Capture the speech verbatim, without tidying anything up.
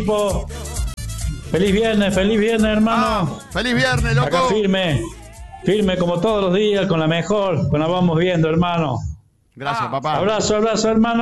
equipo. Feliz viernes, feliz viernes, hermano. Ah, feliz viernes, loco. Acá firme, firme como todos los días, con la mejor, con la vamos viendo, hermano. Gracias, Ah. papá. Abrazo, abrazo, hermano.